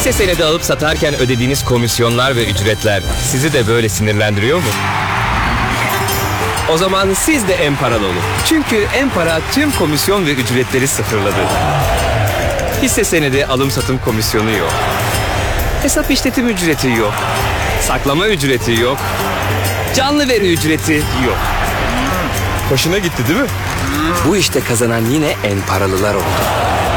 Hisse senedi alıp satarken ödediğiniz komisyonlar ve ücretler sizi de böyle sinirlendiriyor mu? O zaman siz de En-Paralı olun. Çünkü En-Para tüm komisyon ve ücretleri sıfırladı. Hisse senedi alım satım komisyonu yok. Hesap işletim ücreti yok. Saklama ücreti yok. Canlı veri ücreti yok. Hoşuna gitti değil mi? Bu işte kazanan yine En-Paralılar oldu.